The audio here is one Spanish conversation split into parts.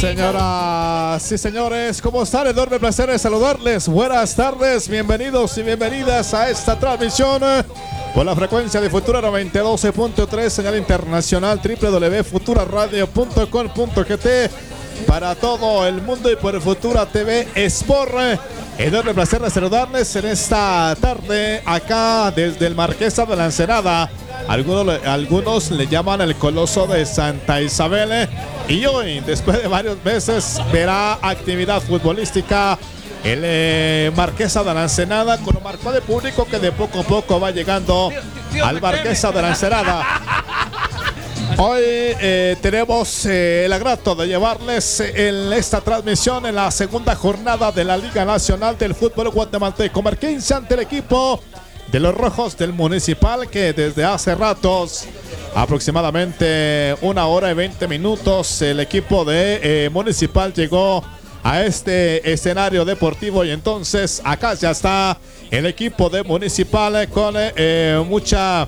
Señoras y señores, ¿cómo están? Enorme placer de saludarles. Buenas tardes, bienvenidos y bienvenidas a esta transmisión por la frecuencia de Futura 92.3, señal internacional www.futuraradio.com.gt para todo el mundo y por Futura TV Sport. Enorme placer de saludarles en esta tarde acá desde el Marquesa de la Ensenada. Algunos le llaman el Coloso de Santa Isabel, y hoy, después de varios meses, verá actividad futbolística el Marquesa de la Ensenada, con un marco de público que de poco a poco va llegando al Marquesa de la Ensenada. Hoy tenemos el agrado de llevarles en esta transmisión en la segunda jornada de la Liga Nacional del Fútbol Guatemalteco Marquense ante el equipo de los Rojos del Municipal, que desde hace ratos, aproximadamente 1 hora y 20 minutos, el equipo de Municipal llegó a este escenario deportivo, y entonces acá ya está el equipo de Municipal con mucha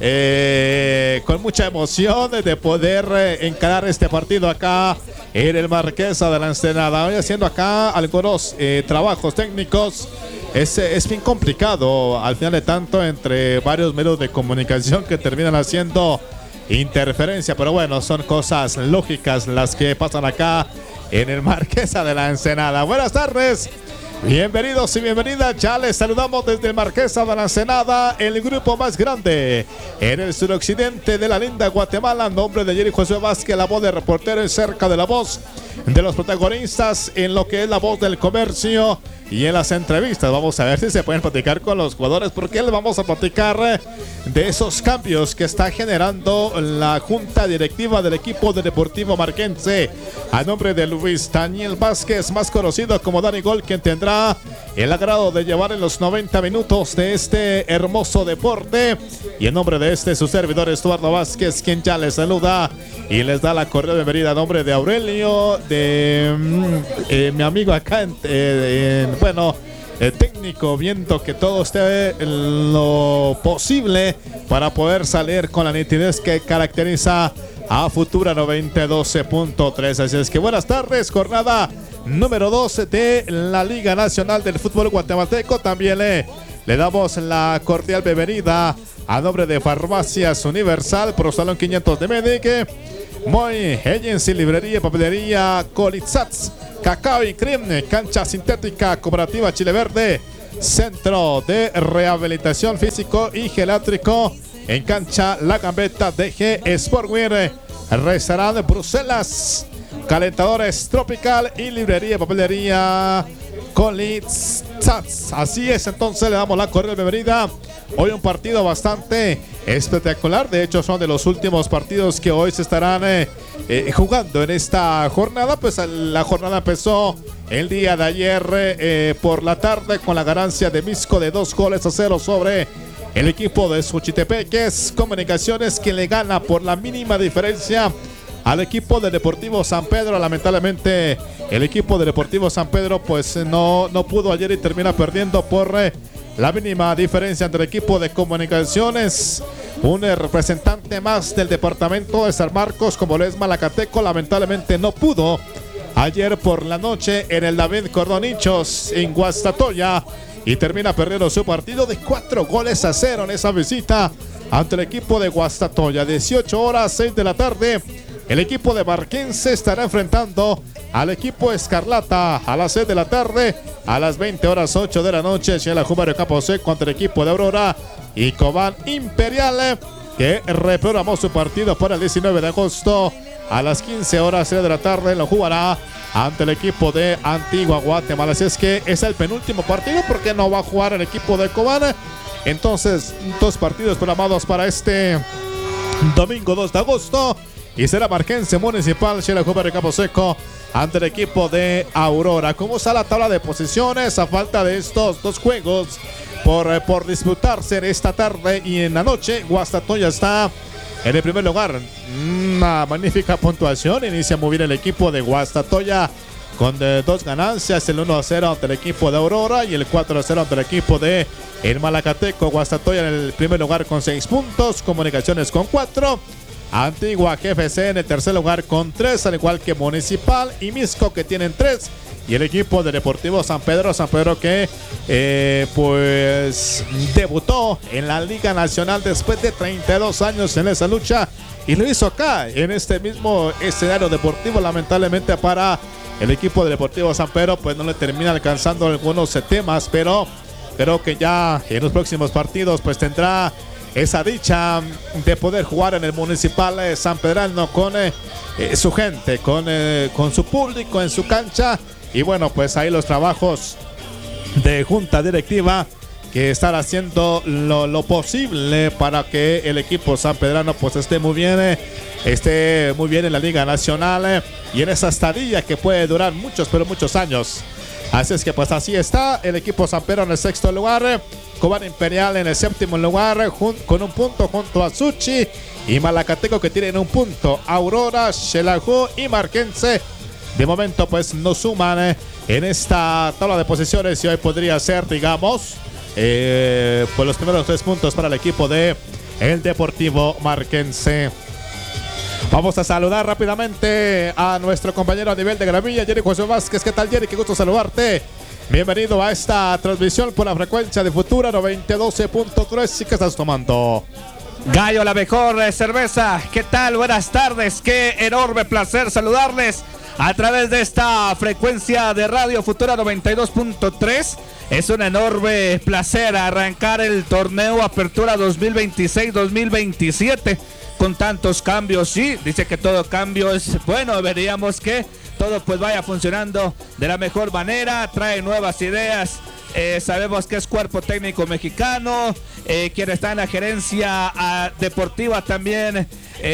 emoción de poder encarar este partido acá en el Marquesa de la Ensenada. Hoy haciendo acá algunos trabajos técnicos. Es bien complicado al final de tanto entre varios medios de comunicación que terminan haciendo interferencia, pero bueno, son cosas lógicas las que pasan acá en el Marquesa de la Ensenada. Buenas tardes, bienvenidos y bienvenidas. Ya les saludamos desde el Marquesa de la Ensenada, el grupo más grande en el suroccidente de la linda Guatemala. En nombre de Jerry Josué Vázquez, la voz de reportero, cerca de la voz de los protagonistas en lo que es la voz del comercio y en las entrevistas. Vamos a ver si se pueden platicar con los jugadores, porque les vamos a platicar de esos cambios que está generando la junta directiva del equipo de Deportivo Marquense, a nombre de Luis Daniel Vázquez, más conocido como Dani Gol, quien tendrá el agrado de llevar en los 90 minutos de este hermoso deporte, y en nombre de su servidor Estuardo Vázquez, quien ya les saluda y les da la cordial bienvenida a nombre de Aurelio, de mi amigo acá técnico, viendo que todo esté lo posible para poder salir con la nitidez que caracteriza a Futura 92.3. Así es que buenas tardes, jornada número 12 de la Liga Nacional del Fútbol Guatemalteco. También le damos la cordial bienvenida a nombre de Farmacias Universal, Pro Salón 500 de Medique, Moy Agency, Librería y Papelería Colitzatz, Cacao y Cream, Cancha Sintética Cooperativa Chile Verde, Centro de Rehabilitación Físico y Geriátrico en Cancha La Gambeta, DG Sportwear, Restaurante Bruselas, Calentadores Tropical y Librería y Papelería Colitzatz. Así es, entonces le damos la cordial bienvenida. Hoy un partido bastante espectacular. De hecho, son de los últimos partidos que hoy se estarán jugando en esta jornada. Pues la jornada empezó el día de ayer por la tarde con la ganancia de Misco de 2-0 sobre el equipo de Xochitepeques. Comunicaciones, que le gana por la mínima diferencia al equipo de Deportivo San Pedro. Lamentablemente el equipo de Deportivo San Pedro pues no pudo ayer y termina perdiendo por la mínima diferencia entre el equipo de Comunicaciones. Un representante más del departamento de San Marcos, como lo es Malacateco, lamentablemente no pudo ayer por la noche en el David Cordonichos en Guastatoya, y termina perdiendo su partido de 4-0 en esa visita ante el equipo de Guastatoya. 18 horas, 6 de la tarde. El equipo de Marquense estará enfrentando al equipo Escarlata a las 6 de la tarde. A las 20 horas, 8 de la noche, Chela Jumario Camposeco contra el equipo de Aurora y Cobán Imperial, que reprogramó su partido para el 19 de agosto a las 15 horas, 6 de la tarde. Lo jugará ante el equipo de Antigua Guatemala. Así es que es el penúltimo partido, porque no va a jugar el equipo de Cobán. Entonces, 2 partidos programados para este domingo 2 de agosto. Y será Marquense Municipal, Chela Jumario Camposeco ante el equipo de Aurora. ¿Cómo está la tabla de posiciones a falta de estos 2 juegos por disputarse en esta tarde y en la noche? Guastatoya está en el primer lugar, una magnífica puntuación. Inicia muy bien el equipo de Guastatoya con 2 ganancias, el 1-0 ante el equipo de Aurora y el 4-0 ante el equipo de el Malacateco. Guastatoya en el primer lugar con 6 puntos, Comunicaciones con 4. Antigua GFC en el tercer lugar con 3, al igual que Municipal y Misco, que tienen 3. Y el equipo de Deportivo San Pedro que pues debutó en la Liga Nacional después de 32 años en esa lucha, y lo hizo acá en este mismo escenario deportivo. Lamentablemente para el equipo de Deportivo San Pedro pues no le termina alcanzando algunos temas, pero creo que ya en los próximos partidos pues tendrá esa dicha de poder jugar en el Municipal sanpedrano con su gente, con su público en su cancha. Y bueno, pues ahí los trabajos de junta directiva que están haciendo lo posible para que el equipo sanpedrano pues esté muy bien en la Liga Nacional y en esa estadía que puede durar muchos, pero muchos años. Así es que pues así está el equipo sanpedrano en el sexto lugar, Cobán Imperial en el séptimo lugar con un punto junto a Suchi y Malacateco, que tienen un punto. Aurora, Xelajú y Marquense de momento pues no suman en esta tabla de posiciones, y hoy podría ser, digamos, pues los primeros 3 puntos para el equipo de el Deportivo Marquense. Vamos a saludar rápidamente a nuestro compañero a nivel de gramilla, Jerry José Vázquez. ¿Qué tal, Jerry? Qué gusto saludarte. Bienvenido a esta transmisión por la frecuencia de Futura 92.3. ¿Y qué estás tomando? Gallo, la mejor cerveza. ¿Qué tal? Buenas tardes. Qué enorme placer saludarles a través de esta frecuencia de Radio Futura 92.3. Es un enorme placer arrancar el torneo Apertura 2026-2027 con tantos cambios. Sí, dice que todo cambio es bueno. Veríamos que todo pues vaya funcionando de la mejor manera. Trae nuevas ideas. Sabemos que es cuerpo técnico mexicano, quien está en la gerencia deportiva también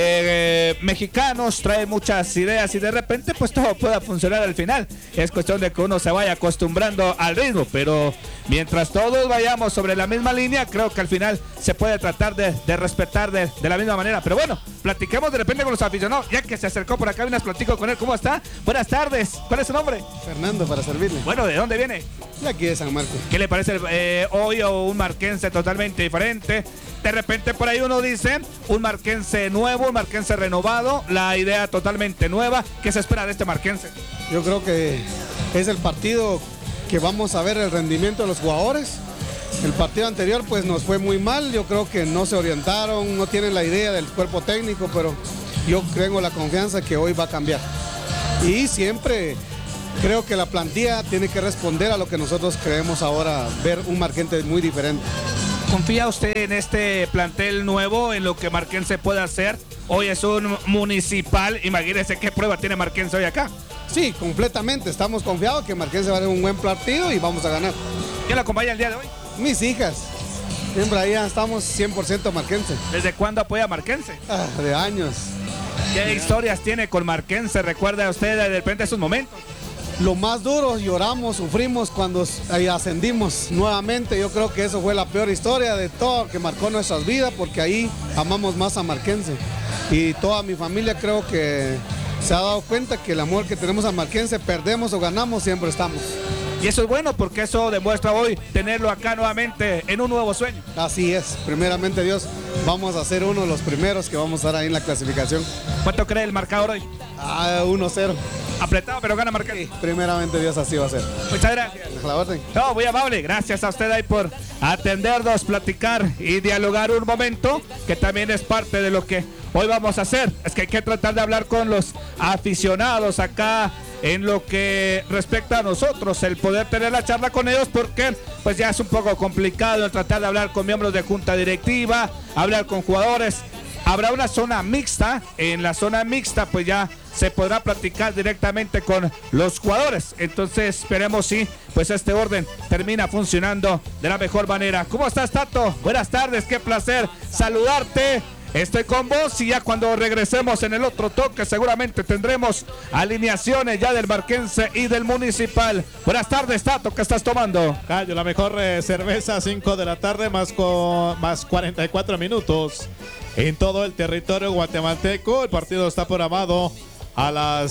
mexicanos, trae muchas ideas y de repente pues todo pueda funcionar al final. Es cuestión de que uno se vaya acostumbrando al ritmo, pero mientras todos vayamos sobre la misma línea, creo que al final se puede tratar de respetar de la misma manera. Pero bueno, platiquemos de repente con los aficionados, ya que se acercó por acá, unas platico con él. ¿Cómo está? Buenas tardes. ¿Cuál es su nombre? Fernando, para servirle. Bueno, ¿de dónde viene? De aquí de San Marcos. ¿Qué le parece hoy un marquense totalmente diferente? De repente por ahí uno dice un marquense nuevo, un marquense renovado, la idea totalmente nueva. ¿Qué se espera de este marquense? Yo creo que es el partido que vamos a ver el rendimiento de los jugadores. El partido anterior pues nos fue muy mal, yo creo que no se orientaron, no tienen la idea del cuerpo técnico, pero yo tengo la confianza que hoy va a cambiar. Y siempre creo que la plantilla tiene que responder a lo que nosotros creemos ahora, ver un Marquense muy diferente. ¿Confía usted en este plantel nuevo, en lo que Marquense puede hacer? Hoy es un Municipal, imagínese qué prueba tiene Marquense hoy acá. Sí, completamente, estamos confiados que Marquense va a dar un buen partido y vamos a ganar. ¿Quién la acompaña el día de hoy? Mis hijas, siempre ahí estamos 100% Marquense. ¿Desde cuándo apoya a Marquense? De años. ¿Qué historias tiene con Marquense? ¿Recuerda usted de repente esos momentos? Lo más duro, lloramos, sufrimos cuando ascendimos nuevamente. Yo creo que eso fue la peor historia de todo que marcó nuestras vidas, porque ahí amamos más a Marquense. Y toda mi familia creo que se ha dado cuenta que el amor que tenemos a Marquense, perdemos o ganamos, siempre estamos. Y eso es bueno porque eso demuestra hoy tenerlo acá nuevamente en un nuevo sueño. Así es, primeramente Dios, vamos a ser uno de los primeros que vamos a estar ahí en la clasificación. ¿Cuánto cree el marcador hoy? 1-0. Apretado, pero gana Marquense. Sí, primeramente Dios, así va a ser. Muchas gracias. A la orden. No, muy amable. Gracias a usted ahí por atendernos, platicar y dialogar un momento, que también es parte de lo que hoy vamos a hacer. Es que hay que tratar de hablar con los aficionados acá en lo que respecta a nosotros, el poder tener la charla con ellos, porque pues ya es un poco complicado el tratar de hablar con miembros de junta directiva, hablar con jugadores. Habrá una zona mixta, en la zona mixta pues ya se podrá platicar directamente con los jugadores. Entonces esperemos si pues este orden termina funcionando de la mejor manera. ¿Cómo estás, Tato? Buenas tardes, qué placer saludarte. Estoy con vos y ya cuando regresemos en el otro toque seguramente tendremos alineaciones ya del Marquense y del Municipal. Buenas tardes, Tato, ¿qué estás tomando? Gallo, la mejor cerveza, 5 de la tarde más 44 minutos en todo el territorio guatemalteco. El partido está programado a las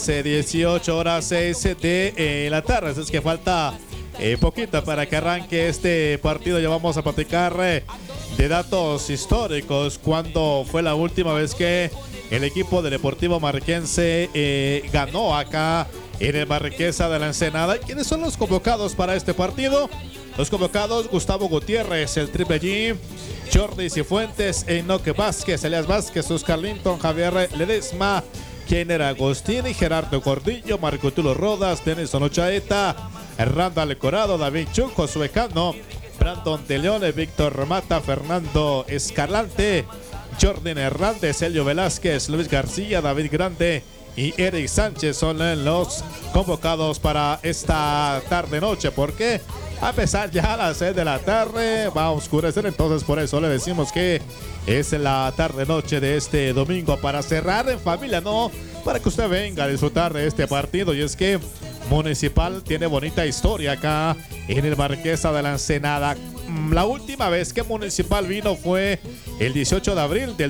18:06 de la tarde, así es que falta poquito para que arranque este partido. Ya vamos a platicar de datos históricos, cuando fue la última vez que el equipo del Deportivo Marquense ganó acá en el Marquesa de la Ensenada. ¿Quiénes son los convocados para este partido? Los convocados: Gustavo Gutiérrez, el Triple G, Jordi Cifuentes, Enoque Vázquez, Elias Vázquez, Oscar Linton, Javier Ledesma, Kenner Agostini, Gerardo Gordillo, Marco Tulo Rodas, Denison Ochaeta, Randall Corado, David Chuk, Josué Cano, Brandon de León, Víctor Mata, Fernando Escalante, Jordan Hernández, Elio Velázquez, Luis García, David Grande y Eric Sánchez son los convocados para esta tarde-noche, porque a pesar ya a las 6 de la tarde va a oscurecer, entonces por eso le decimos que es la tarde-noche de este domingo para cerrar en familia, ¿no? Para que usted venga a disfrutar de este partido. Y es que Municipal tiene bonita historia acá en el Marquesa de la Ensenada. La última vez que Municipal vino fue el 18 de abril del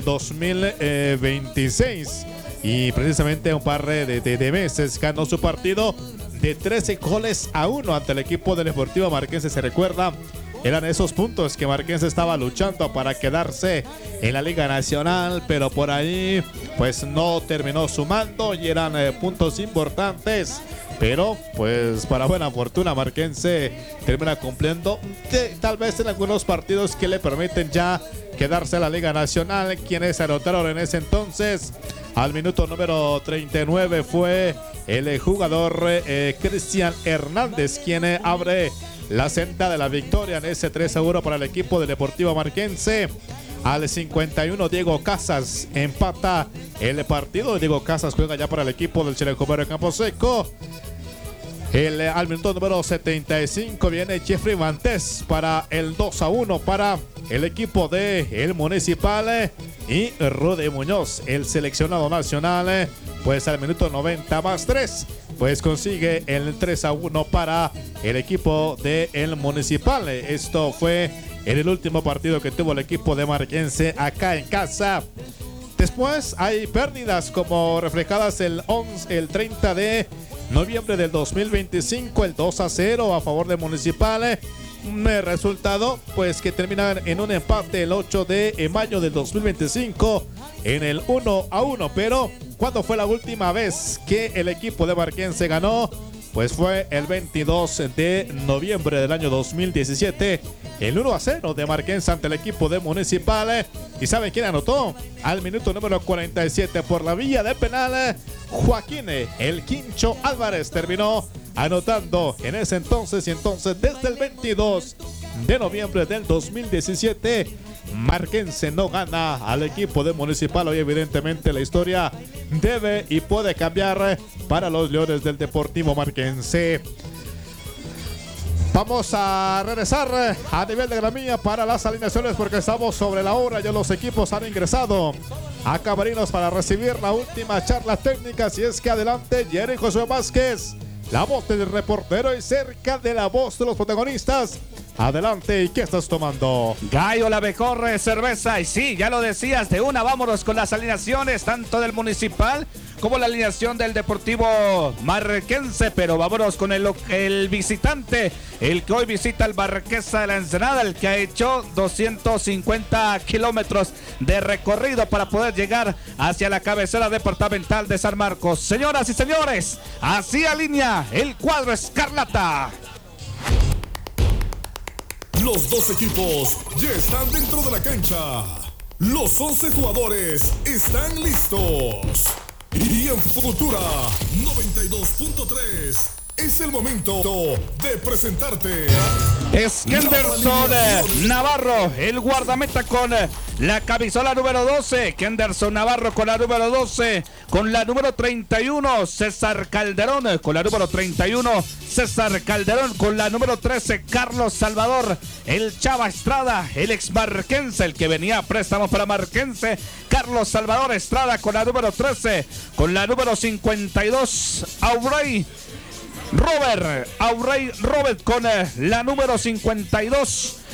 2026. Y precisamente un par de meses ganó su partido de 13-1 ante el equipo del Deportivo Marquense. Se recuerda, eran esos puntos que Marquense estaba luchando para quedarse en la Liga Nacional, pero por ahí pues no terminó sumando y eran puntos importantes. Pero pues para buena fortuna Marquense termina cumpliendo tal vez en algunos partidos que le permiten ya quedarse en la Liga Nacional. Quienes anotaron en ese entonces al minuto número 39 fue el jugador Cristian Hernández, quien abre la senda de la victoria en ese 3-1 para el equipo del Deportivo Marquense. Al 51 Diego Casas empata el partido. Diego Casas juega ya para el equipo del Chilecomero de Camposeco. Al minuto número 75 viene Jeffrey Vantés para el 2-1 para el equipo de el Municipal. Y Rudy Muñoz, el seleccionado nacional, pues al minuto 90 más 3, pues consigue el 3-1 para el equipo de el Municipal. Esto fue en el último partido que tuvo el equipo de Marquense acá en casa. Después hay pérdidas como reflejadas el 30 de noviembre del 2025, el 2-0 a favor de Municipal. Un resultado pues que termina en un empate el 8 de mayo del 2025 en el 1-1. Pero ¿cuándo fue la última vez que el equipo de Marquense ganó? Pues fue el 22 de noviembre del año 2017, el 1-0 de Marquense ante el equipo de Municipal. ¿Y saben quién anotó? Al minuto número 47 por la vía de penal, Joaquín el Quincho Álvarez terminó anotando en ese entonces. Y entonces desde el 22 de noviembre del 2017 Marquense no gana al equipo de Municipal. Hoy evidentemente la historia debe y puede cambiar para los Leones del Deportivo Marquense. Vamos a regresar a nivel de gramilla para las alineaciones porque estamos sobre la hora. Ya los equipos han ingresado a camerinos para recibir la última charla técnica. Si es que adelante Jerry Josué Vázquez, la voz del reportero y cerca de la voz de los protagonistas. Adelante, ¿y qué estás tomando? Gallo, la mejor cerveza. Y sí, ya lo decías, de una vámonos con las alineaciones, tanto del Municipal como la alineación del Deportivo Marquense. Pero vámonos con el visitante, el que hoy visita el Marquesa de la Ensenada, el que ha hecho 250 kilómetros de recorrido para poder llegar hacia la cabecera departamental de San Marcos. Señoras y señores, así alinea el cuadro escarlata. Los dos equipos ya están dentro de la cancha. Los 11 jugadores están listos. Y en Futura 92.3 es el momento de presentarte. Es Kenderson Navarro, el guardameta con la camisola número 12. Kenderson Navarro con la número 12. Con la número 31, César Calderón. Con la número 31, César Calderón. Con la número 13, Carlos Salvador. El Chava Estrada, el ex marquense, el que venía a préstamo para Marquense. Carlos Salvador Estrada con la número 13. Con la número 52, Robert con la número 52.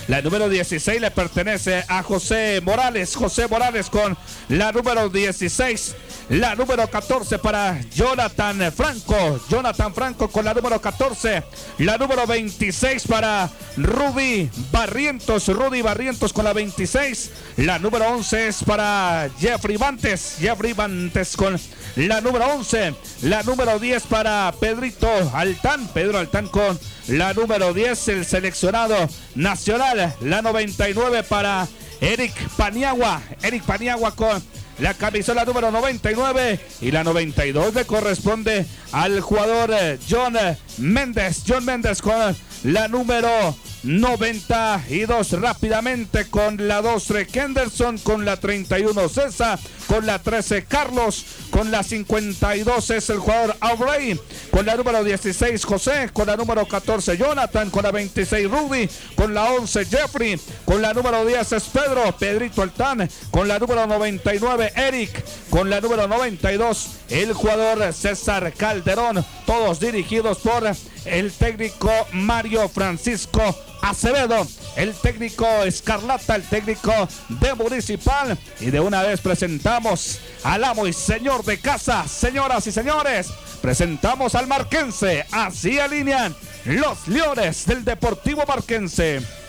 La número 16 le pertenece a José Morales. José Morales con la número 16. La número 14 para Jonathan Franco. Jonathan Franco con la número 14. La número 26 para Rudy Barrientos. Rudy Barrientos con la 26. La número 11 es para Jeffrey Bantes. Jeffrey Bantes con la número 11. La número 10 para Pedrito Altán. Pedro Altán con la número 10. El seleccionado nacional. La 99 para Eric Paniagua. Eric Paniagua con la camisola número 99 y la 92 le corresponde al jugador John Méndez. John Méndez con la número 92. Rápidamente con la 12 Kenderson, con la 31 César, con la 13 Carlos, con la 52 es el jugador Aubrey, con la número 16 José, con la número 14 Jonathan, con la 26 Rudy, con la 11 Jeffrey, con la número 10 es Pedrito Altán, con la número 99 Eric, con la número 92 el jugador César Calderón, todos dirigidos por el técnico Mario Francisco Acevedo, el técnico Escarlata, el técnico de Municipal. Y de una vez presentamos al amo y señor de casa. Señoras y señores, presentamos al marquense. Así alinean los Leones del Deportivo Marquense.